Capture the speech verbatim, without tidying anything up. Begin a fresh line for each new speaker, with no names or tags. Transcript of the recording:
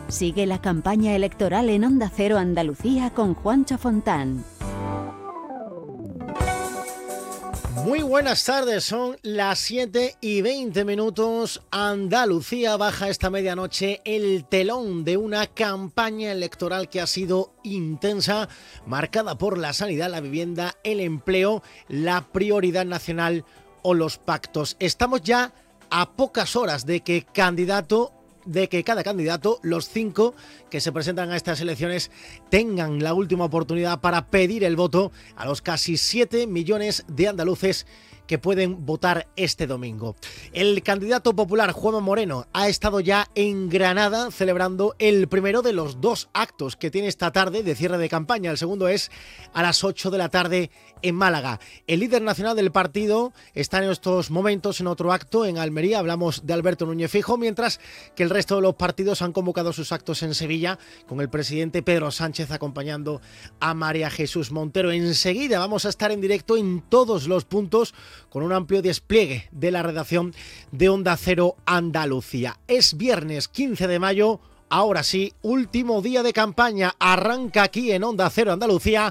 Sigue la campaña electoral en Onda Cero Andalucía con Juancho Fontán.
Muy buenas tardes, son las siete y veinte minutos. Andalucía baja esta medianoche el telón de una campaña electoral que ha sido intensa, marcada por la sanidad, la vivienda, el empleo, la prioridad nacional o los pactos. Estamos ya a pocas horas de que candidato de que cada candidato, los cinco que se presentan a estas elecciones, tengan la última oportunidad para pedir el voto a los casi siete millones de andaluces que pueden votar este domingo. El candidato popular Juanma Moreno ha estado ya en Granada celebrando el primero de los dos actos que tiene esta tarde de cierre de campaña. El segundo es a las ocho de la tarde en Málaga. El líder nacional del partido está en estos momentos en otro acto en Almería. Hablamos de Alberto Núñez Feijóo, mientras que el resto de los partidos han convocado sus actos en Sevilla, con el presidente Pedro Sánchez acompañando a María Jesús Montero. Enseguida vamos a estar en directo en todos los puntos con un amplio despliegue de la redacción de Onda Cero Andalucía. Es viernes quince de mayo, ahora sí, último día de campaña. Arranca aquí en Onda Cero Andalucía